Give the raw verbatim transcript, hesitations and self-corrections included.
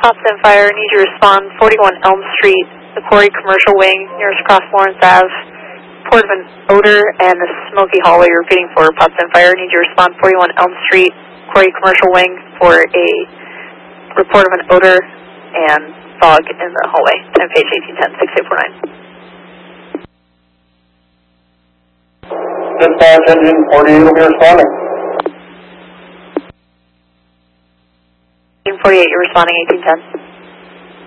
Pops and fire, need you to respond forty-one Elm Street, the Quarry Commercial Wing, nearest across Lawrence Avenue. Report of an odor and a smoky hallway. Repeating for Pops and fire, need you to respond forty-one Elm Street, Quarry Commercial Wing for a report of an odor and fog in the hallway. Time page eighteen ten, six eight four nine. Dispatch engine forty-eight will be responding. eighteen forty-eight, you're responding eighteen ten.